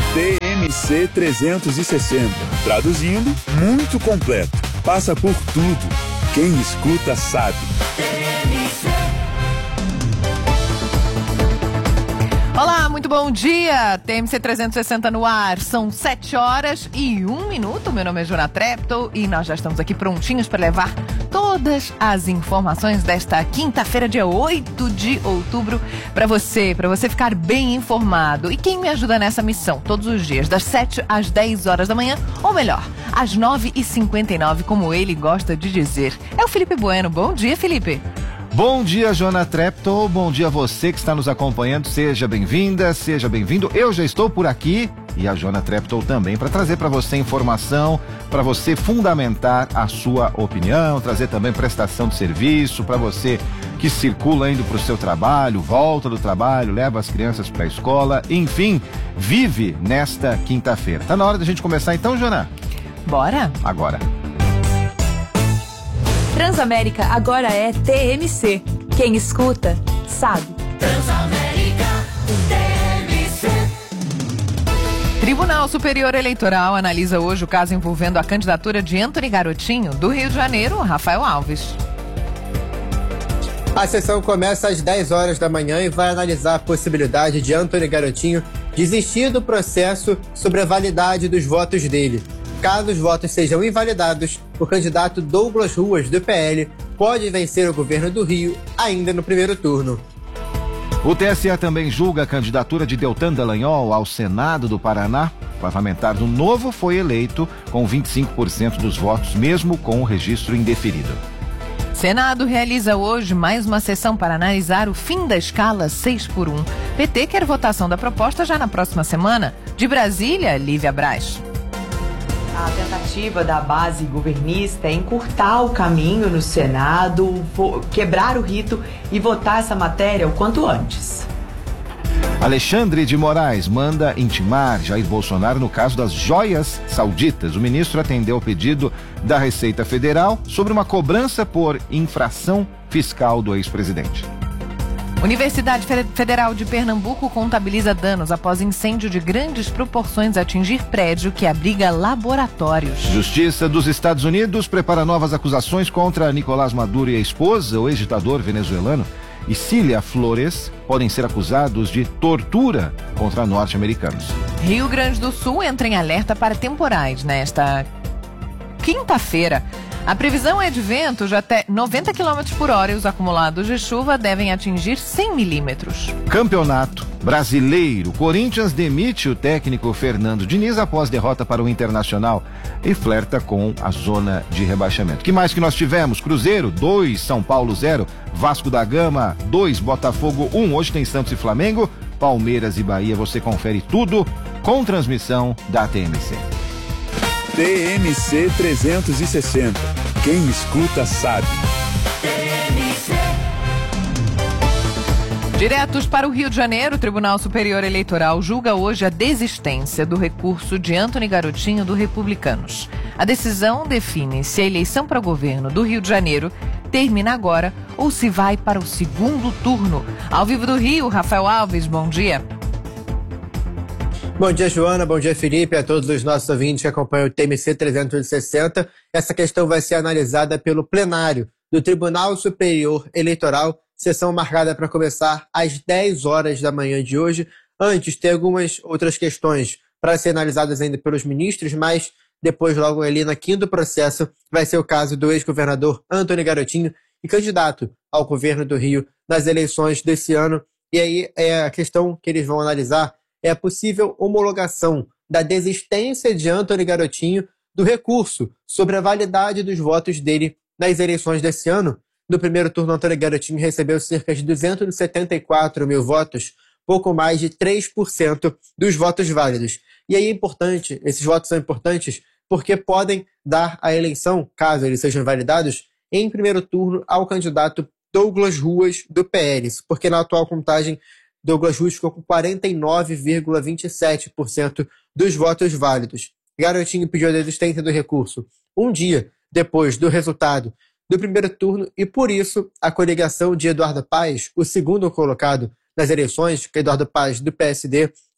TMC 360. Traduzindo, muito completo. Passa por tudo. Quem escuta sabe. Olá, muito bom dia. TMC 360 no ar. São 7h01. Meu nome é Joana Treptow e nós já estamos aqui prontinhos para levar todas as informações desta quinta-feira, dia 8 de outubro, para você ficar bem informado. E quem me ajuda nessa missão todos os dias, das 7 às 10 horas da manhã, ou melhor, às 9h59, como ele gosta de dizer, é o Felipe Bueno. Bom dia, Felipe. Bom dia, Joana Treptow. Bom dia a você que está nos acompanhando. Seja bem-vinda, seja bem-vindo. Eu já estou por aqui e a Joana Treptow também para trazer para você informação, para você fundamentar a sua opinião, trazer também prestação de serviço para você que circula indo para o seu trabalho, volta do trabalho, leva as crianças para a escola, enfim, vive nesta quinta-feira. Tá na hora da gente começar então, Joana? Bora? Agora. Transamérica agora é TMC. Quem escuta, sabe. Transamérica TMC. Tribunal Superior Eleitoral analisa hoje o caso envolvendo a candidatura de Antony Garotinho, do Rio de Janeiro, Rafael Alves. A sessão começa às 10 horas da manhã e vai analisar a possibilidade de Antony Garotinho desistir do processo sobre a validade dos votos dele. Caso os votos sejam invalidados, o candidato Douglas Ruas, do PL, pode vencer o governo do Rio ainda no primeiro turno. O TSE também julga a candidatura de Deltan Dallagnol ao Senado do Paraná. O parlamentar do Novo foi eleito com 25% dos votos, mesmo com o registro indeferido. Senado realiza hoje mais uma sessão para analisar o fim da escala 6x1. PT quer votação da proposta já na próxima semana. De Brasília, Lívia Braz. A tentativa da base governista é encurtar o caminho no Senado, quebrar o rito e votar essa matéria o quanto antes. Alexandre de Moraes manda intimar Jair Bolsonaro no caso das joias sauditas. O ministro atendeu ao pedido da Receita Federal sobre uma cobrança por infração fiscal do ex-presidente. Universidade Federal de Pernambuco contabiliza danos após incêndio de grandes proporções atingir prédio que abriga laboratórios. Justiça dos Estados Unidos prepara novas acusações contra Nicolás Maduro e a esposa, o ex-ditador venezuelano, e Cília Flores, podem ser acusados de tortura contra norte-americanos. Rio Grande do Sul entra em alerta para temporais nesta quinta-feira. A previsão é de vento de até 90 km por hora e os acumulados de chuva devem atingir 100 milímetros. Campeonato Brasileiro. Corinthians demite o técnico Fernando Diniz após derrota para o Internacional e flerta com a zona de rebaixamento. Que mais que nós tivemos? Cruzeiro 2, São Paulo 0, Vasco da Gama 2, Botafogo 1. Hoje tem Santos e Flamengo, Palmeiras e Bahia. Você confere tudo com transmissão da TMC. TMC 360. Quem escuta sabe. Diretos para o Rio de Janeiro, o Tribunal Superior Eleitoral julga hoje a desistência do recurso de Antony Garotinho do Republicanos. A decisão define se a eleição para o governo do Rio de Janeiro termina agora ou se vai para o segundo turno. Ao vivo do Rio, Rafael Alves, bom dia. Bom dia, Joana. Bom dia, Felipe. A todos os nossos ouvintes que acompanham o TMC 360. Essa questão vai ser analisada pelo plenário do Tribunal Superior Eleitoral. Sessão marcada para começar às 10 horas da manhã de hoje. Antes, tem algumas outras questões para ser analisadas ainda pelos ministros, mas depois, logo ali na quinta do processo, vai ser o caso do ex-governador Antony Garotinho e candidato ao governo do Rio nas eleições desse ano. E aí, a questão que eles vão analisar é a possível homologação da desistência de Antony Garotinho do recurso sobre a validade dos votos dele nas eleições desse ano. No primeiro turno, Antony Garotinho recebeu cerca de 274 mil votos, pouco mais de 3% dos votos válidos. E aí é importante, esses votos são importantes porque podem dar a eleição, caso eles sejam validados, em primeiro turno ao candidato Douglas Ruas, do PL, porque na atual contagem Douglas Ruas ficou com 49,27% dos votos válidos. Garotinho pediu a desistência do recurso um dia depois do resultado do primeiro turno e, por isso, a coligação de Eduardo Paes, o segundo colocado nas eleições, que é Eduardo Paes do PSD,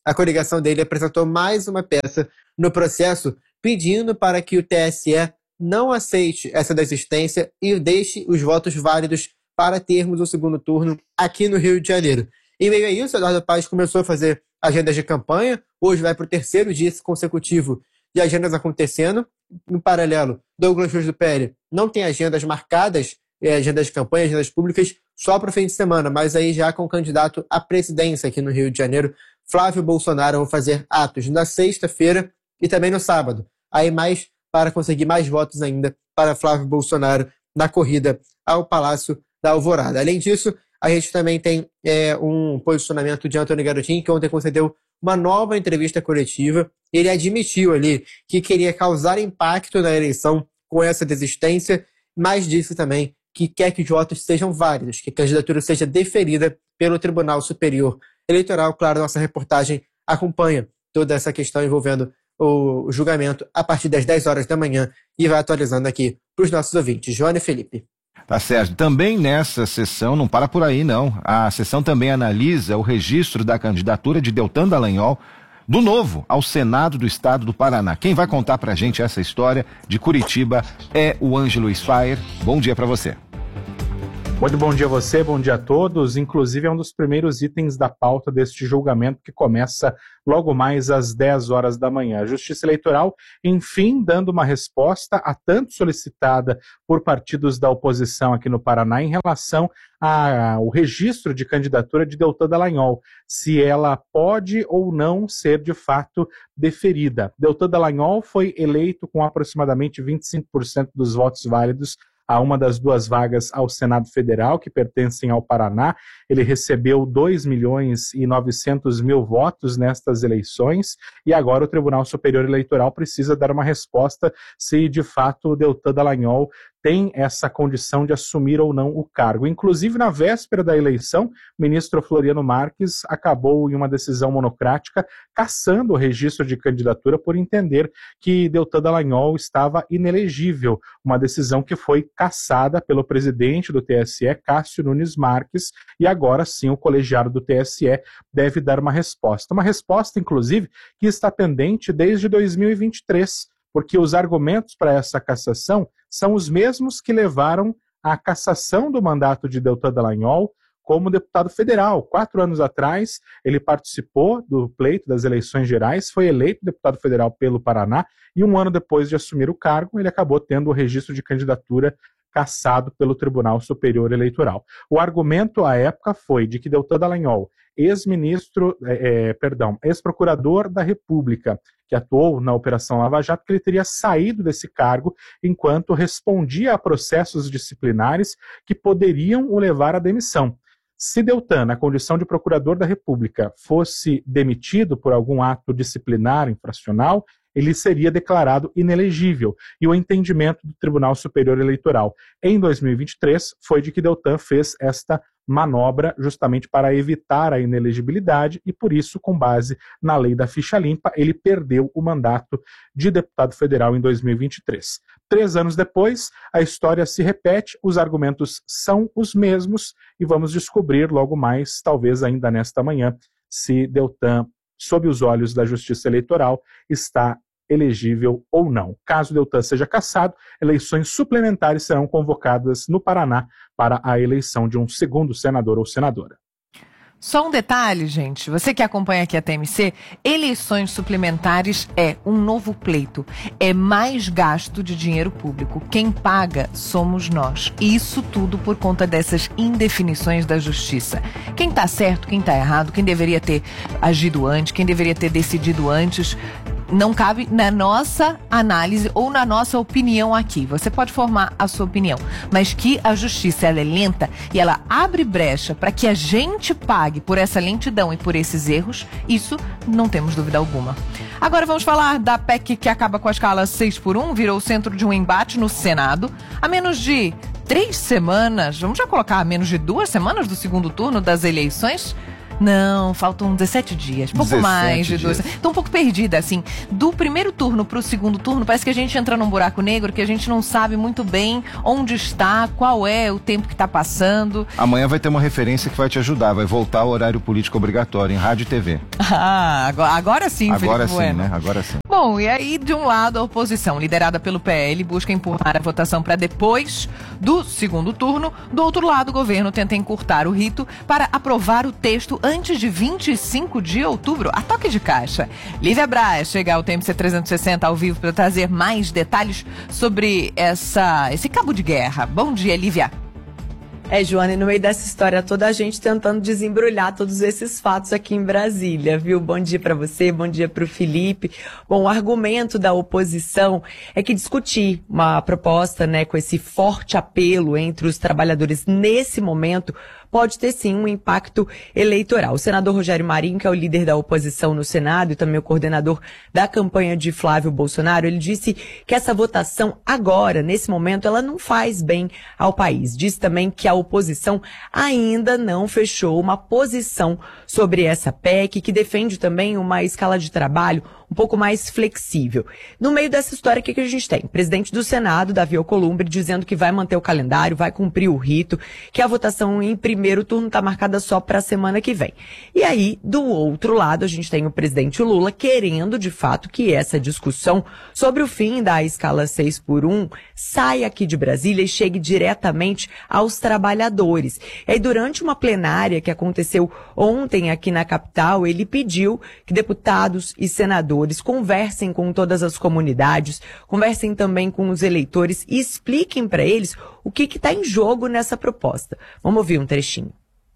a coligação dele apresentou mais uma peça no processo pedindo para que o TSE não aceite essa desistência e deixe os votos válidos para termos o segundo turno aqui no Rio de Janeiro. Em meio a isso, Eduardo Paes começou a fazer agendas de campanha. Hoje vai para o 3º dia consecutivo de agendas acontecendo. Em paralelo, Douglas Cruz do PL não tem agendas marcadas, agendas de campanha, agendas públicas, só para o fim de semana, mas aí já com o candidato à presidência aqui no Rio de Janeiro, Flávio Bolsonaro, vão fazer atos na sexta-feira e também no sábado. Aí mais para conseguir mais votos ainda para Flávio Bolsonaro na corrida ao Palácio da Alvorada. Além disso, a gente também tem um posicionamento de Antônio Garotinho, que ontem concedeu uma nova entrevista coletiva. Ele admitiu ali que queria causar impacto na eleição com essa desistência, mas disse também que quer que os votos sejam válidos, que a candidatura seja deferida pelo Tribunal Superior Eleitoral. Claro, nossa reportagem acompanha toda essa questão envolvendo o julgamento a partir das 10 horas da manhã e vai atualizando aqui para os nossos ouvintes. Joana e Felipe. Tá certo. Também nessa sessão, não para por aí não, a sessão também analisa o registro da candidatura de Deltan Dallagnol, do Novo, ao Senado do Estado do Paraná. Quem vai contar pra gente essa história de Curitiba é o Ângelo Sfayer. Bom dia para você. Muito bom dia a você, bom dia a todos. Inclusive é um dos primeiros itens da pauta deste julgamento que começa logo mais às 10 horas da manhã. A Justiça Eleitoral, enfim, dando uma resposta a tanto solicitada por partidos da oposição aqui no Paraná em relação ao registro de candidatura de Deltan Dallagnol, se ela pode ou não ser de fato deferida. Deltan Dallagnol foi eleito com aproximadamente 25% dos votos válidos a uma das 2 vagas ao Senado Federal, que pertencem ao Paraná. Ele recebeu 2.900.000 votos nestas eleições e agora o Tribunal Superior Eleitoral precisa dar uma resposta se de fato o Deltan Dallagnol tem essa condição de assumir ou não o cargo. Inclusive, na véspera da eleição, o ministro Floriano Marques acabou, em uma decisão monocrática, cassando o registro de candidatura por entender que Deltan Dallagnol estava inelegível, uma decisão que foi cassada pelo presidente do TSE, Cássio Nunes Marques, e agora sim o colegiado do TSE deve dar uma resposta. Uma resposta, inclusive, que está pendente desde 2023, porque os argumentos para essa cassação são os mesmos que levaram à cassação do mandato de Deltan Dallagnol como deputado federal. 4 anos atrás, ele participou do pleito das eleições gerais, foi eleito deputado federal pelo Paraná, e 1 ano depois de assumir o cargo, ele acabou tendo o registro de candidatura cassado pelo Tribunal Superior Eleitoral. O argumento à época foi de que Deltan Dallagnol, ex-procurador da República, que atuou na Operação Lava Jato, que ele teria saído desse cargo enquanto respondia a processos disciplinares que poderiam o levar à demissão. Se Deltan, na condição de procurador da República, fosse demitido por algum ato disciplinar infracional, ele seria declarado inelegível. E o entendimento do Tribunal Superior Eleitoral em 2023 foi de que Deltan fez esta manobra justamente para evitar a inelegibilidade e, por isso, com base na lei da ficha limpa, ele perdeu o mandato de deputado federal em 2023. 3 anos depois, a história se repete, os argumentos são os mesmos e vamos descobrir logo mais, talvez ainda nesta manhã, se Deltan, sob os olhos da Justiça Eleitoral, está elegível ou não. Caso Deltan seja cassado, eleições suplementares serão convocadas no Paraná para a eleição de um segundo senador ou senadora. Só um detalhe, gente, você que acompanha aqui a TMC, eleições suplementares é um novo pleito, é mais gasto de dinheiro público. Quem paga somos nós. E isso tudo por conta dessas indefinições da justiça. Quem está certo, quem está errado, quem deveria ter agido antes, quem deveria ter decidido antes, não cabe na nossa análise ou na nossa opinião aqui. Você pode formar a sua opinião, mas que a justiça ela é lenta e ela abre brecha para que a gente pague por essa lentidão e por esses erros, isso não temos dúvida alguma. Agora vamos falar da PEC que acaba com a escala 6x1, virou o centro de um embate no Senado. Há menos de 3 semanas, vamos já colocar, a menos de 2 semanas do segundo turno das eleições, Não, faltam 17 dias. Pouco mais de 2. Tô um pouco perdida, assim. Do primeiro turno pro segundo turno, parece que a gente entra num buraco negro que a gente não sabe muito bem onde está, qual é o tempo que tá passando. Amanhã vai ter uma referência que vai te ajudar. Vai voltar ao horário político obrigatório em rádio e TV. Agora sim, Agora Felipe sim, Bueno. né? Agora sim. Bom, e aí, de um lado, a oposição, liderada pelo PL, busca empurrar a votação para depois do segundo turno. Do outro lado, o governo tenta encurtar o rito para aprovar o texto antes de 25 de outubro, a toque de caixa. Lívia Braz chega ao TMC 360 ao vivo para trazer mais detalhes sobre esse cabo de guerra. Bom dia, Lívia. Joana, e no meio dessa história toda, a gente tentando desembrulhar todos esses fatos aqui em Brasília, viu? Bom dia pra você, bom dia pro Felipe. Bom, o argumento da oposição é que discutir uma proposta, né, com esse forte apelo entre os trabalhadores nesse momento pode ter sim um impacto eleitoral. O senador Rogério Marinho, que é o líder da oposição no Senado e também o coordenador da campanha de Flávio Bolsonaro, ele disse que essa votação agora, nesse momento, ela não faz bem ao país. Disse também que a oposição ainda não fechou uma posição sobre essa PEC, que defende também uma escala de trabalho um pouco mais flexível. No meio dessa história, o que a gente tem? O presidente do Senado, Davi Alcolumbre, dizendo que vai manter o calendário, vai cumprir o rito, que a votação em primeiro turno está marcada só para a semana que vem. E aí, do outro lado, a gente tem o presidente Lula querendo, de fato, que essa discussão sobre o fim da escala 6x1 saia aqui de Brasília e chegue diretamente aos trabalhadores. E aí, durante uma plenária que aconteceu ontem aqui na capital, ele pediu que deputados e senadores conversem com todas as comunidades, conversem também com os eleitores e expliquem para eles o que está em jogo nessa proposta. Vamos ouvir um trechinho.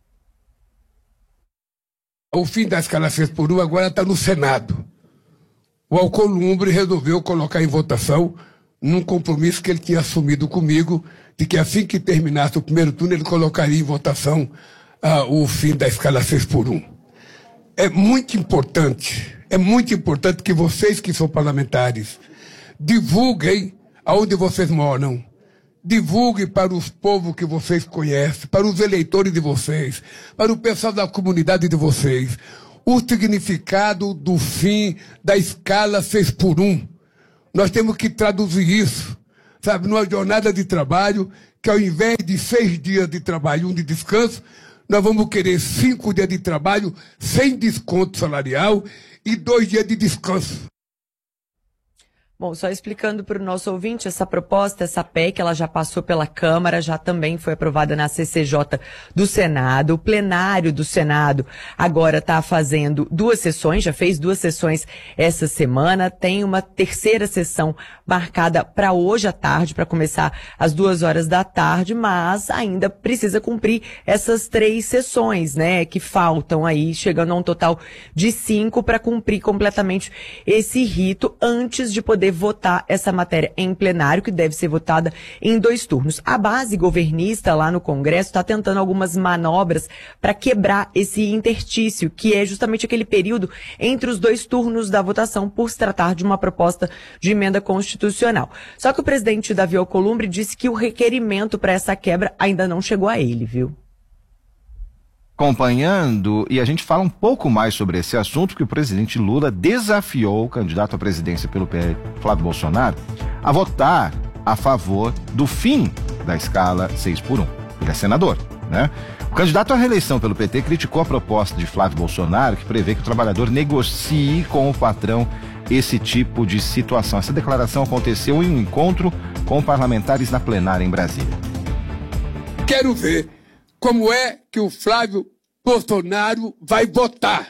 O fim da escala 6x1 agora está no Senado. O Alcolumbre resolveu colocar em votação num compromisso que ele tinha assumido comigo, de que assim que terminasse o primeiro turno ele colocaria em votação o fim da escala 6x1. É muito importante que vocês que são parlamentares divulguem aonde vocês moram, divulguem para os povos que vocês conhecem, para os eleitores de vocês, para o pessoal da comunidade de vocês, o significado do fim da escala 6x1. Nós temos que traduzir isso, sabe, numa jornada de trabalho que ao invés de 6 dias de trabalho e 1 de descanso, nós vamos querer 5 dias de trabalho sem desconto salarial e 2 dias de descanso. Bom, só explicando para o nosso ouvinte, essa proposta, essa PEC, ela já passou pela Câmara, já também foi aprovada na CCJ do Senado. O plenário do Senado agora está fazendo 2 sessões, já fez 2 sessões essa semana. Tem uma terceira sessão marcada para hoje à tarde, para começar às 2h da tarde, mas ainda precisa cumprir essas 3 sessões, né, que faltam aí, chegando a um total de 5 para cumprir completamente esse rito antes de poder votar essa matéria em plenário, que deve ser votada em 2 turnos. A base governista lá no Congresso está tentando algumas manobras para quebrar esse interstício, que é justamente aquele período entre os 2 turnos da votação, por se tratar de uma proposta de emenda constitucional. Só que o presidente Davi Alcolumbre disse que o requerimento para essa quebra ainda não chegou a ele, viu? Acompanhando, e a gente fala um pouco mais sobre esse assunto, que o presidente Lula desafiou o candidato à presidência pelo PL, Flávio Bolsonaro, a votar a favor do fim da escala 6x1. Ele é senador, né? O candidato à reeleição pelo PT criticou a proposta de Flávio Bolsonaro, que prevê que o trabalhador negocie com o patrão esse tipo de situação. Essa declaração aconteceu em um encontro com parlamentares na plenária em Brasília. Quero ver como é que o Flávio Bolsonaro vai votar.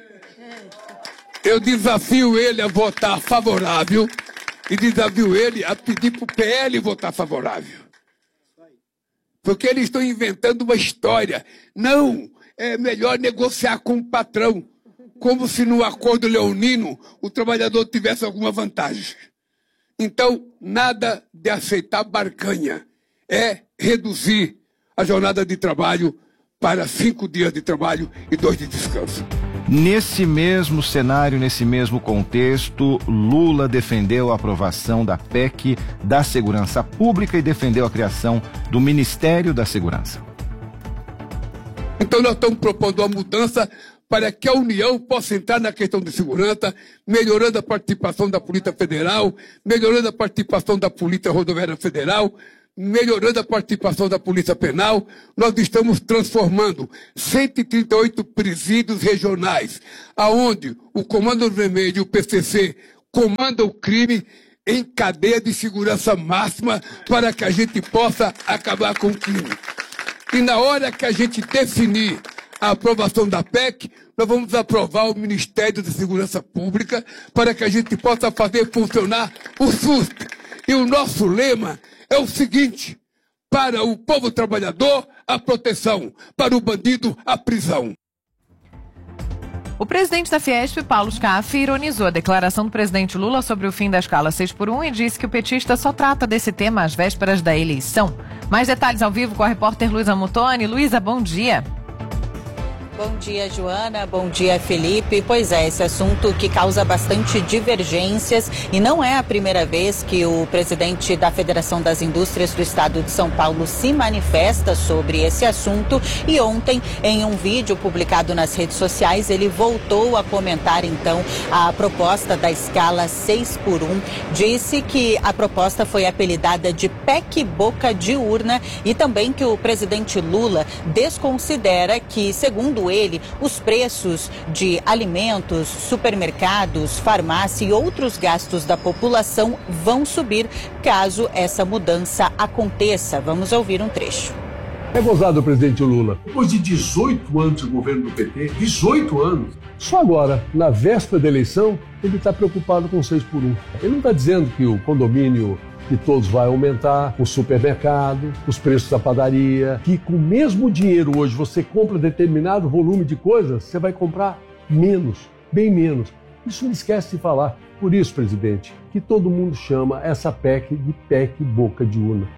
Eu desafio ele a votar favorável e desafio ele a pedir para o PL votar favorável. Porque eles estão inventando uma história. Não, é melhor negociar com o patrão, como se no acordo leonino o trabalhador tivesse alguma vantagem. Então, nada de aceitar barganha. É reduzir a jornada de trabalho para 5 dias de trabalho e 2 de descanso. Nesse mesmo cenário, nesse mesmo contexto, Lula defendeu a aprovação da PEC da Segurança Pública e defendeu a criação do Ministério da Segurança. Então, Então nós estamos propondo uma mudança para que a União possa entrar na questão de segurança, melhorando a participação da Polícia Federal, melhorando a participação da Polícia Rodoviária Federal, melhorando a participação da Polícia Penal. Nós estamos transformando 138 presídios regionais, aonde o Comando Vermelho e o PCC comandam o crime, em cadeia de segurança máxima, para que a gente possa acabar com o crime. E na hora que a gente definir a aprovação da PEC, nós vamos aprovar o Ministério da Segurança Pública para que a gente possa fazer funcionar o SUS. E o nosso lema é o seguinte: para o povo trabalhador, a proteção; para o bandido, a prisão. O presidente da Fiesp, Paulo Scaff, ironizou a declaração do presidente Lula sobre o fim da escala 6x1 e disse que o petista só trata desse tema às vésperas da eleição. Mais detalhes ao vivo com a repórter Luísa Mutoni. Luísa, bom dia. Bom dia, Joana. Bom dia, Felipe. Pois é, esse assunto que causa bastante divergências e não é a primeira vez que o presidente da Federação das Indústrias do Estado de São Paulo se manifesta sobre esse assunto e ontem, em um vídeo publicado nas redes sociais, ele voltou a comentar então a proposta da escala 6x1. Disse que a proposta foi apelidada de PEC Boca de Urna e também que o presidente Lula desconsidera que, segundo ele, os preços de alimentos, supermercados, farmácia e outros gastos da população vão subir caso essa mudança aconteça. Vamos ouvir um trecho. É gozado o presidente Lula. Depois de 18 anos de governo do PT, 18 anos, só agora, na véspera da eleição, ele está preocupado com 6x1. Ele não está dizendo que o condomínio de todos vai aumentar, o supermercado, os preços da padaria, que com o mesmo dinheiro hoje você compra determinado volume de coisas, você vai comprar menos, bem menos. Isso não esquece de falar. Por isso, presidente, que todo mundo chama essa PEC de PEC Boca de Urna.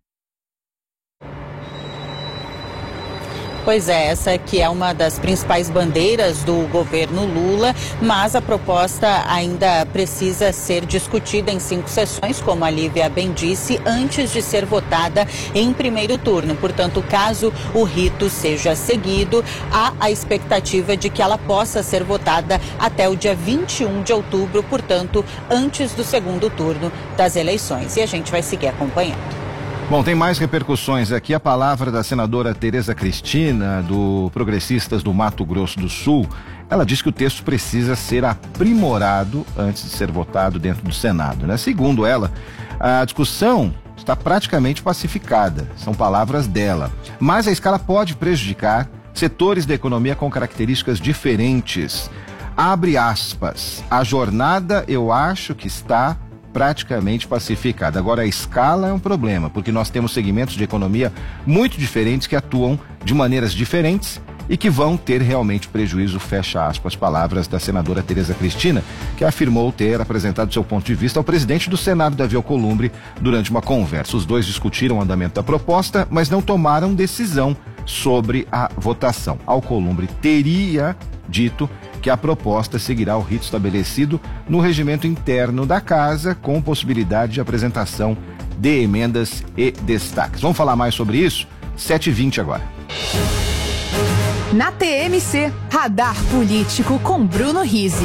Pois é, essa que é uma das principais bandeiras do governo Lula, mas a proposta ainda precisa ser discutida em 5 sessões, como a Lívia bem disse, antes de ser votada em primeiro turno. Portanto, caso o rito seja seguido, há a expectativa de que ela possa ser votada até o dia 21 de outubro, portanto, antes do segundo turno das eleições. E a gente vai seguir acompanhando. Bom, tem mais repercussões aqui. A palavra da senadora Tereza Cristina, do Progressistas do Mato Grosso do Sul. Ela diz que o texto precisa ser aprimorado antes de ser votado dentro do Senado, né? Segundo ela, a discussão está praticamente pacificada. São palavras dela. Mas a escala pode prejudicar setores da economia com características diferentes. Abre aspas. A jornada, eu acho que está praticamente pacificada. Agora, a escala é um problema, porque nós temos segmentos de economia muito diferentes que atuam de maneiras diferentes e que vão ter realmente prejuízo, fecha aspas, palavras da senadora Tereza Cristina, que afirmou ter apresentado seu ponto de vista ao presidente do Senado, Davi Alcolumbre, durante uma conversa. Os dois discutiram o andamento da proposta, mas não tomaram decisão sobre a votação. Alcolumbre teria dito que a proposta seguirá o rito estabelecido no regimento interno da casa, com possibilidade de apresentação de emendas e destaques. Vamos falar mais sobre isso? 7h20 agora. Na TMC, Radar Político com Bruno Rizzi.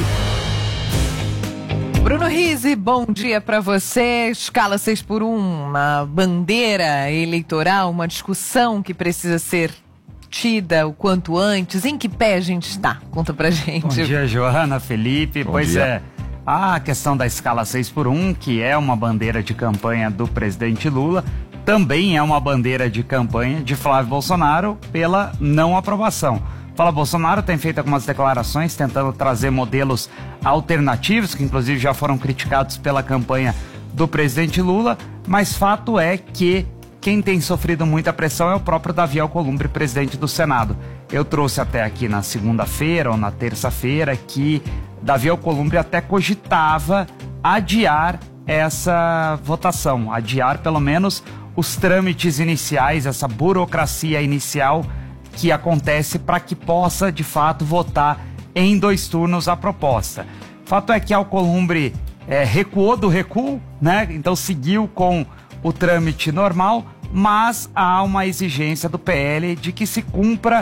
Bruno Rizzi, bom dia para você. Escala 6x1, uma bandeira eleitoral, uma discussão que precisa ser tida o quanto antes. Em que pé a gente está? Conta pra gente. Bom dia, Joana, Felipe. Pois é, a questão da escala 6x1, que é uma bandeira de campanha do presidente Lula, também é uma bandeira de campanha de Flávio Bolsonaro pela não aprovação. Flávio Bolsonaro tem feito algumas declarações tentando trazer modelos alternativos, que inclusive já foram criticados pela campanha do presidente Lula, mas fato é que quem tem sofrido muita pressão é o próprio Davi Alcolumbre, presidente do Senado. Eu trouxe até aqui na segunda-feira ou na terça-feira que Davi Alcolumbre até cogitava adiar essa votação, adiar pelo menos os trâmites iniciais, essa burocracia inicial que acontece para que possa, de fato, votar em 2 turnos a proposta. Fato é que Alcolumbre recuou do recuo, né? Então seguiu com o trâmite normal, mas há uma exigência do PL de que se cumpra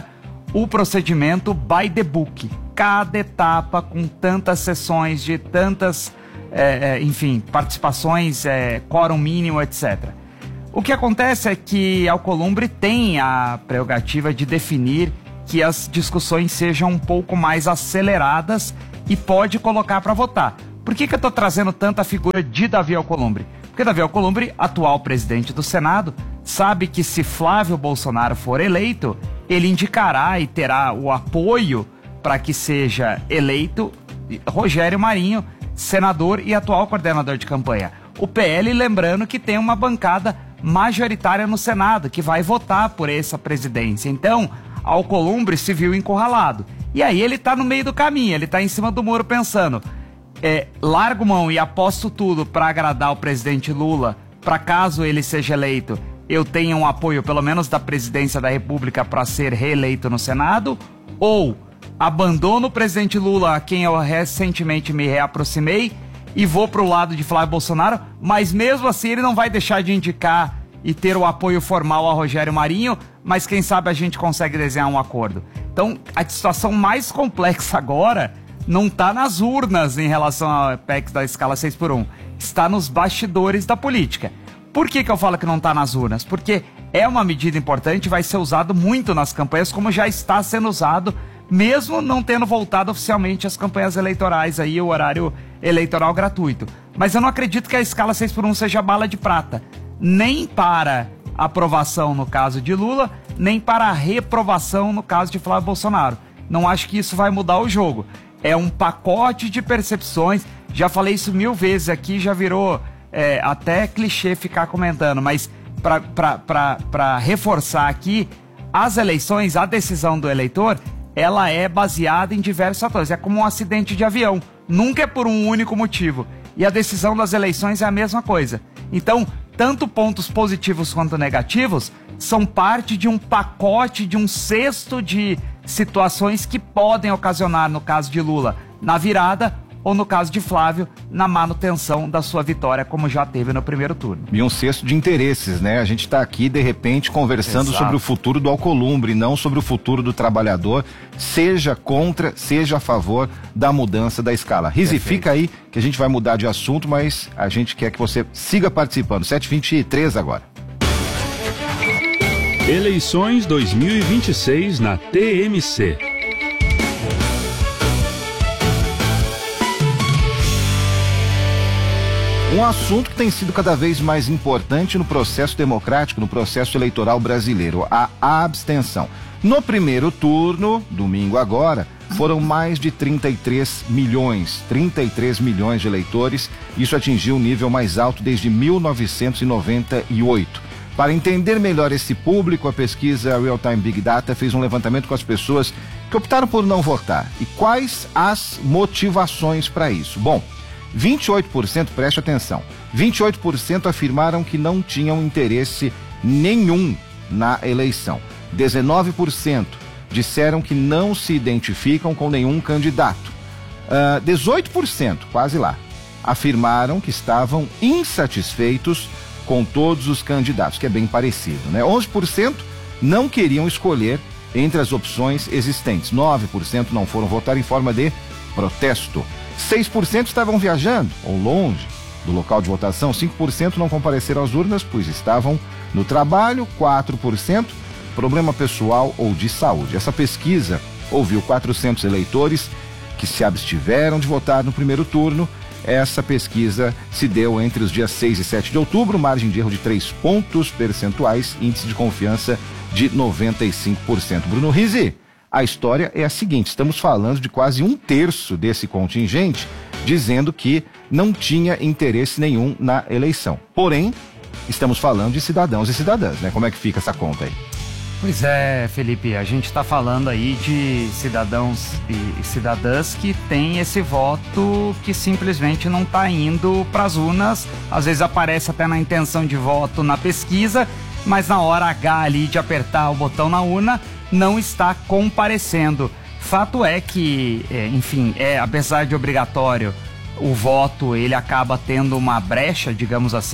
o procedimento by the book. Cada etapa com tantas sessões, de tantas, participações, quórum mínimo, etc. O que acontece é que Alcolumbre tem a prerrogativa de definir que as discussões sejam um pouco mais aceleradas e pode colocar para votar. Por que eu estou trazendo tanta figura de Davi Alcolumbre? Porque Davi Alcolumbre, atual presidente do Senado, sabe que se Flávio Bolsonaro for eleito, ele indicará e terá o apoio para que seja eleito Rogério Marinho, senador e atual coordenador de campanha. O PL, lembrando que tem uma bancada majoritária no Senado, que vai votar por essa presidência. Então, Alcolumbre se viu encurralado. E aí ele está no meio do caminho, ele está em cima do muro pensando... largo mão e aposto tudo para agradar o presidente Lula, para caso ele seja eleito, eu tenha um apoio pelo menos da presidência da República para ser reeleito no Senado, ou abandono o presidente Lula, a quem eu recentemente me reaproximei, e vou para o lado de Flávio Bolsonaro, mas mesmo assim ele não vai deixar de indicar e ter o apoio formal a Rogério Marinho, mas quem sabe a gente consegue desenhar um acordo. Então, a situação mais complexa agora não está nas urnas em relação à PEC da escala 6x1. Está nos bastidores da política. Por que eu falo que não está nas urnas? Porque é uma medida importante, vai ser usado muito nas campanhas, como já está sendo usado, mesmo não tendo voltado oficialmente às campanhas eleitorais, aí o horário eleitoral gratuito. Mas eu não acredito que a escala 6x1 seja bala de prata. Nem para aprovação no caso de Lula, nem para a reprovação no caso de Flávio Bolsonaro. Não acho que isso vai mudar o jogo. É um pacote de percepções, já falei isso 1000 vezes aqui, já virou até clichê ficar comentando, mas para reforçar aqui, as eleições, a decisão do eleitor, ela é baseada em diversos fatores, é como um acidente de avião, nunca é por um único motivo, e a decisão das eleições é a mesma coisa. Então, tanto pontos positivos quanto negativos são parte de um pacote, de um cesto de situações que podem ocasionar, no caso de Lula, na virada, ou no caso de Flávio, na manutenção da sua vitória, como já teve no primeiro turno. E um cesto de interesses, né? A gente está aqui, de repente, conversando Exato. sobre o futuro do Alcolumbre, não sobre o futuro do trabalhador, seja contra, seja a favor da mudança da escala. Rizi, fica aí que a gente vai mudar de assunto, mas a gente quer que você siga participando. 7h23 agora. Eleições 2026 na TMC. Um assunto que tem sido cada vez mais importante no processo democrático, no processo eleitoral brasileiro, a abstenção. No primeiro turno, domingo agora, foram mais de 33 milhões de eleitores. Isso atingiu o nível mais alto desde 1998. Para entender melhor esse público, a pesquisa Real Time Big Data fez um levantamento com as pessoas que optaram por não votar. E quais as motivações para isso? Bom, 28%, preste atenção, 28% afirmaram que não tinham interesse nenhum na eleição. 19% disseram que não se identificam com nenhum candidato. 18%, quase lá, afirmaram que estavam insatisfeitos com todos os candidatos, que é bem parecido, né? 11% não queriam escolher entre as opções existentes. 9% não foram votar em forma de protesto. 6% estavam viajando ou longe do local de votação. 5% não compareceram às urnas, pois estavam no trabalho. 4% problema pessoal ou de saúde. Essa pesquisa ouviu 400 eleitores que se abstiveram de votar no primeiro turno. Essa pesquisa se deu entre os dias 6 e 7 de outubro, margem de erro de 3 pontos percentuais, índice de confiança de 95%. Bruno Rizi, a história é a seguinte: estamos falando de quase 1/3 desse contingente dizendo que não tinha interesse nenhum na eleição. Porém, estamos falando de cidadãos e cidadãs, né? Como é que fica essa conta aí? Pois é, Felipe, a gente está falando aí de cidadãos e cidadãs que têm esse voto que simplesmente não está indo para as urnas. Às vezes aparece até na intenção de voto na pesquisa, mas na hora H ali de apertar o botão na urna, não está comparecendo. Fato é que, enfim, apesar de obrigatório, o voto ele acaba tendo uma brecha, digamos assim,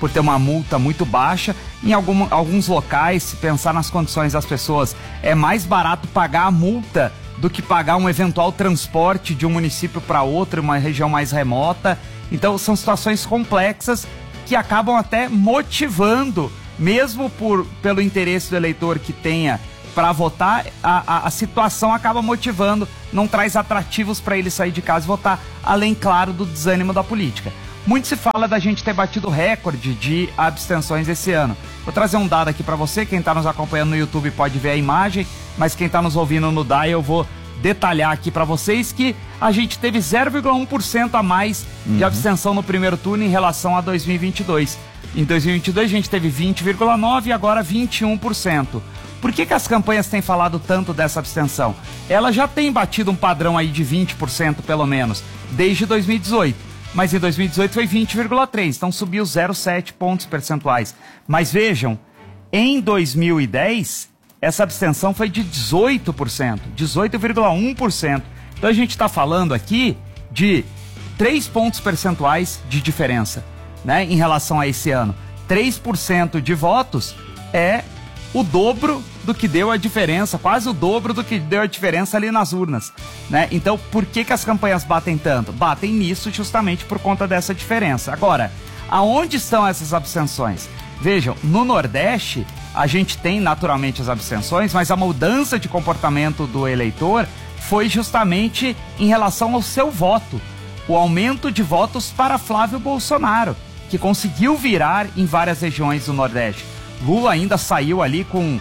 por ter uma multa muito baixa. Em alguns locais, se pensar nas condições das pessoas, é mais barato pagar a multa do que pagar um eventual transporte de um município para outro, uma região mais remota. Então são situações complexas que acabam até motivando, mesmo pelo interesse do eleitor que tenha para votar, a situação acaba motivando, não traz atrativos para ele sair de casa e votar, além, claro, do desânimo da política. Muito se fala da gente ter batido recorde de abstenções esse ano. Vou trazer um dado aqui para você, quem está nos acompanhando no YouTube pode ver a imagem, mas quem está nos ouvindo no DAI eu vou detalhar aqui para vocês que a gente teve 0,1% a mais de abstenção no primeiro turno em relação a 2022. Em 2022 a gente teve 20,9% e agora 21%. Por que as campanhas têm falado tanto dessa abstenção? Ela já tem batido um padrão aí de 20% pelo menos, desde 2018. Mas em 2018 foi 20,3%, então subiu 0,7 pontos percentuais. Mas vejam, em 2010, essa abstenção foi de 18%, 18,1%. Então a gente está falando aqui de 3 pontos percentuais de diferença, né, em relação a esse ano. 3% de votos é o dobro do que deu a diferença, quase o dobro do que deu a diferença ali nas urnas, né? Então, por que as campanhas batem tanto? Batem nisso justamente por conta dessa diferença. Agora, aonde estão essas abstenções? Vejam, no Nordeste, a gente tem naturalmente as abstenções, mas a mudança de comportamento do eleitor foi justamente em relação ao seu voto. O aumento de votos para Flávio Bolsonaro, que conseguiu virar em várias regiões do Nordeste. Lula ainda saiu ali com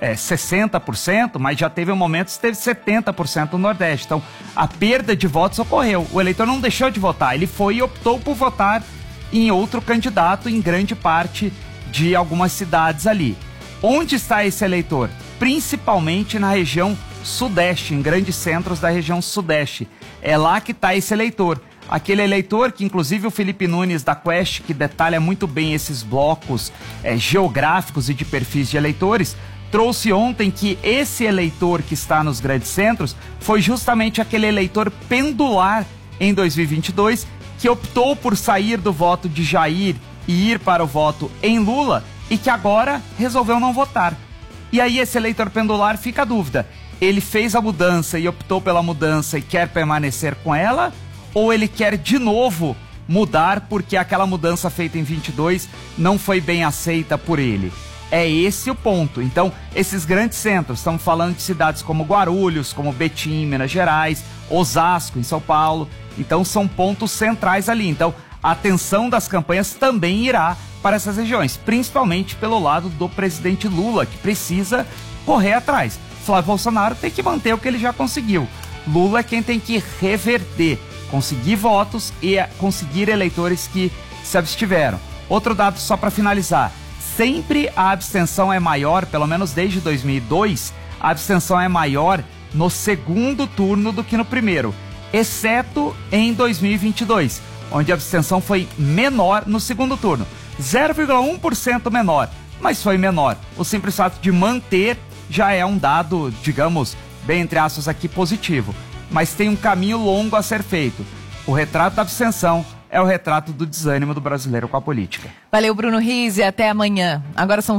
60%, mas já teve momentos que teve 70% no Nordeste. Então, a perda de votos ocorreu. O eleitor não deixou de votar, ele foi e optou por votar em outro candidato em grande parte de algumas cidades ali. Onde está esse eleitor? Principalmente na região Sudeste, em grandes centros da região Sudeste. É lá que está esse eleitor. Aquele eleitor que, inclusive, o Felipe Nunes da Quest, que detalha muito bem esses blocos geográficos e de perfis de eleitores, trouxe ontem que esse eleitor que está nos grandes centros foi justamente aquele eleitor pendular em 2022 que optou por sair do voto de Jair e ir para o voto em Lula e que agora resolveu não votar. E aí esse eleitor pendular fica a dúvida, ele fez a mudança e optou pela mudança e quer permanecer com ela, ou ele quer de novo mudar porque aquela mudança feita em 22 não foi bem aceita por ele? É esse o ponto. Então, esses grandes centros, estamos falando de cidades como Guarulhos, como Betim, em Minas Gerais, Osasco, em São Paulo. Então, são pontos centrais ali. Então, a atenção das campanhas também irá para essas regiões, principalmente pelo lado do presidente Lula, que precisa correr atrás. Flávio Bolsonaro tem que manter o que ele já conseguiu. Lula é quem tem que reverter, conseguir votos e conseguir eleitores que se abstiveram. Outro dado só para finalizar. Sempre a abstenção é maior, pelo menos desde 2002, a abstenção é maior no segundo turno do que no primeiro, exceto em 2022, onde a abstenção foi menor no segundo turno. 0,1% menor, mas foi menor. O simples fato de manter já é um dado, digamos, bem entre aspas aqui, positivo. Mas tem um caminho longo a ser feito. O retrato da abstenção é o retrato do desânimo do brasileiro com a política. Valeu, Bruno Rizzi, até amanhã. Agora são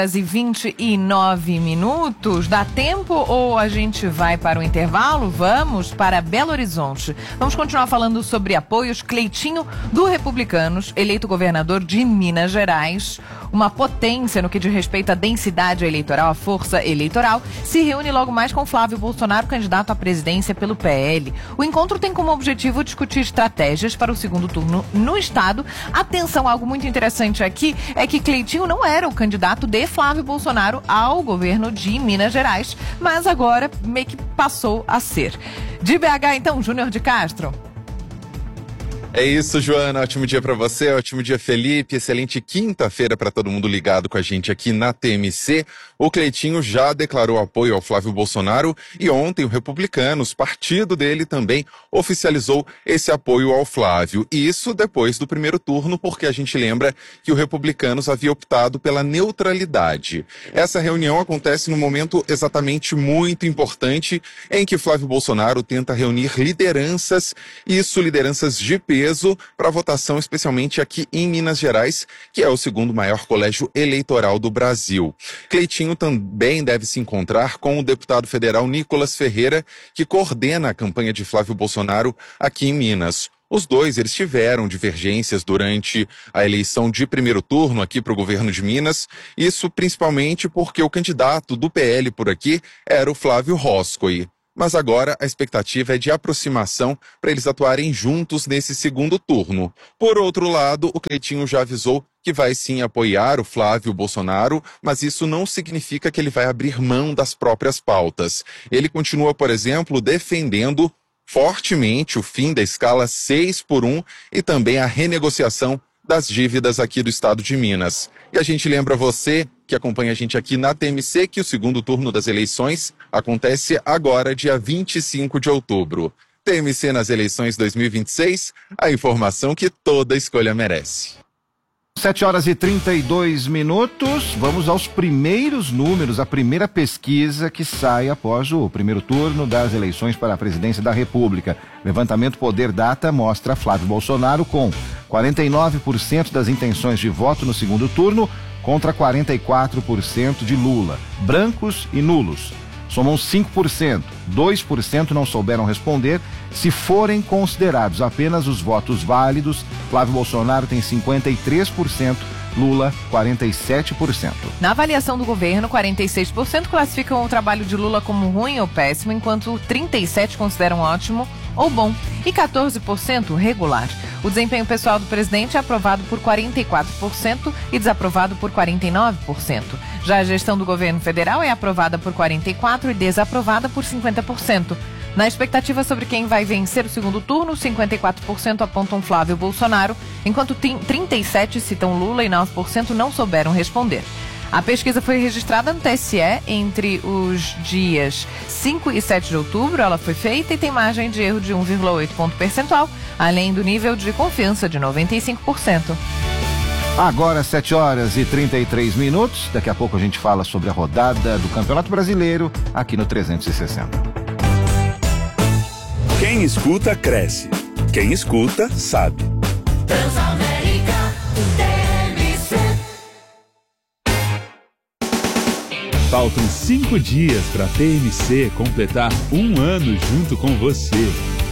7h29. Dá tempo ou a gente vai para o intervalo? Vamos para Belo Horizonte. Vamos continuar falando sobre apoios. Cleitinho, do Republicanos, eleito governador de Minas Gerais, uma potência no que diz respeito à densidade eleitoral, à força eleitoral, se reúne logo mais com Flávio Bolsonaro, candidato à presidência pelo PL. O encontro tem como objetivo discutir estratégias para o segundo turno no estado. Atenção, algo muito interessante aqui é que Cleitinho não era o candidato de Flávio Bolsonaro ao governo de Minas Gerais, mas agora meio que passou a ser. De BH, então, Júnior de Castro. É isso, Joana. Ótimo dia para você, ótimo dia, Felipe. Excelente quinta-feira para todo mundo ligado com a gente aqui na TMC. O Cleitinho já declarou apoio ao Flávio Bolsonaro e ontem o Republicanos, partido dele, também oficializou esse apoio ao Flávio. E isso depois do primeiro turno, porque a gente lembra que o Republicanos havia optado pela neutralidade. Essa reunião acontece num momento exatamente muito importante em que Flávio Bolsonaro tenta reunir lideranças, lideranças de peso, peso para a votação, especialmente aqui em Minas Gerais, que é o segundo maior colégio eleitoral do Brasil. Cleitinho também deve se encontrar com o deputado federal Nicolas Ferreira, que coordena a campanha de Flávio Bolsonaro aqui em Minas. Os dois, eles tiveram divergências durante a eleição de primeiro turno aqui para o governo de Minas, isso principalmente porque o candidato do PL por aqui era o Flávio Roscoe. Mas agora a expectativa é de aproximação para eles atuarem juntos nesse segundo turno. Por outro lado, o Cleitinho já avisou que vai sim apoiar o Flávio Bolsonaro, mas isso não significa que ele vai abrir mão das próprias pautas. Ele continua, por exemplo, defendendo fortemente o fim da escala 6x1 e também a renegociação das dívidas aqui do estado de Minas. E a gente lembra você, que acompanha a gente aqui na TMC, que o segundo turno das eleições acontece agora, dia 25 de outubro. TMC nas eleições 2026, a informação que toda escolha merece. 7h32. Vamos aos primeiros números, a primeira pesquisa que sai após o primeiro turno das eleições para a presidência da República. Levantamento Poder Data mostra Flávio Bolsonaro com 49% das intenções de voto no segundo turno contra 44% de Lula. Brancos e nulos somam 5%, 2% não souberam responder. Se forem considerados apenas os votos válidos, Flávio Bolsonaro tem 53%, Lula 47%. Na avaliação do governo, 46% classificam o trabalho de Lula como ruim ou péssimo, enquanto 37% consideram ótimo ou bom e 14% regular. O desempenho pessoal do presidente é aprovado por 44% e desaprovado por 49%. Já a gestão do governo federal é aprovada por 44% e desaprovada por 50%. Na expectativa sobre quem vai vencer o segundo turno, 54% apontam Flávio Bolsonaro, enquanto 37% citam Lula e 9% não souberam responder. A pesquisa foi registrada no TSE entre os dias 5 e 7 de outubro. Ela foi feita e tem margem de erro de 1,8 ponto percentual, além do nível de confiança de 95%. Agora 7h33. Daqui a pouco a gente fala sobre a rodada do Campeonato Brasileiro aqui no 360. Quem escuta, cresce. Quem escuta, sabe. Transamérica, TMC. Faltam 5 dias para a TMC completar 1 ano junto com você.